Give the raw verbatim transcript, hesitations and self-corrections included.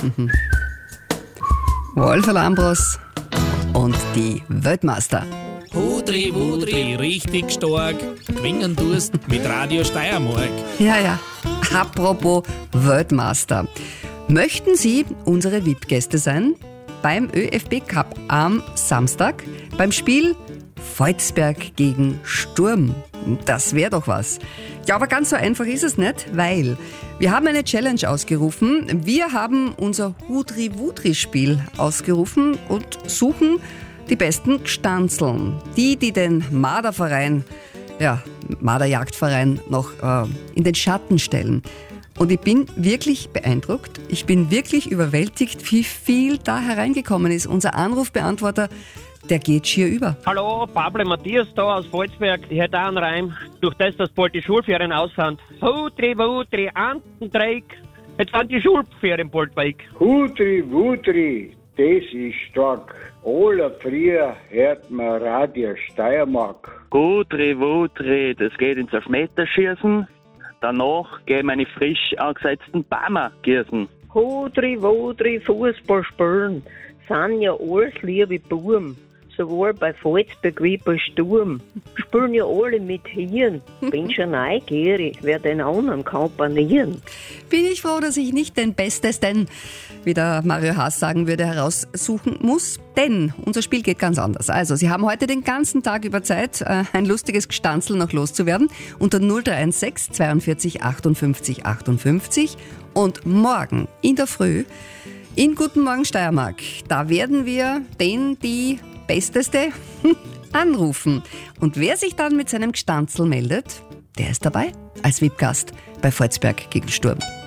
Mhm. Wolf Lambros und die Weltmeister. Hudri, Wudri, richtig stark. Gewinnen tust mit Radio Steiermark. Ja, ja. Apropos Weltmeister. Möchten Sie unsere V I P-Gäste sein? Beim ÖFB Cup am Samstag, beim Spiel Volzberg gegen Sturm. Das wäre doch was. Ja, aber ganz so einfach ist es nicht, weil wir haben eine Challenge ausgerufen. Wir haben unser Hudri-Wudri-Spiel ausgerufen und suchen die besten Gstanzeln. Die, die den Marderverein, ja, Marderjagdverein noch äh, in den Schatten stellen. Und ich bin wirklich beeindruckt, ich bin wirklich überwältigt, wie viel da hereingekommen ist. Unser Anrufbeantworter, der geht schier über. Hallo, Pablo Matthias da aus Volzberg. Ich hätte auch einen Reim. Durch das, dass bald die Schulferien aus sind. Hudri, Wudri, Antendreieck. Jetzt sind die Schulferien bald weg. Hudri, Wudri, das ist stark. Aller früher hört man Radio Steiermark. Hudri, Wudri, das geht ins Elfmeterschießen. Danach gehen meine frisch angesetzten Bäume gießen. Hudri, Wudri, Fußball spielen. Sind ja alles liebe Buben. Sowohl bei Volzberg wie bei Sturm. Spielen ja alle mit Hirn. Bin schon neugierig, wer den anderen komponieren. Bin ich froh, dass ich nicht den Bestesten, wie der Mario Haas sagen würde, heraussuchen muss. Denn unser Spiel geht ganz anders. Also, Sie haben heute den ganzen Tag über Zeit, ein lustiges Gestanzel noch loszuwerden. Unter null drei eins sechs zweiundvierzig achtundfünfzig achtundfünfzig. Und morgen in der Früh in Guten Morgen Steiermark, da werden wir den, die Besteste anrufen. Und wer sich dann mit seinem Gstanzel meldet, der ist dabei als V I P-Gast bei Volzberg gegen Sturm.